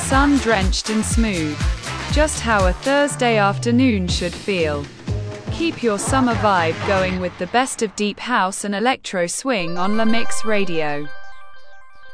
sun-drenched and smooth. Just how a Thursday afternoon should feel. Keep your summer vibe going with the best of deep house and electro swing on La Mix Radio.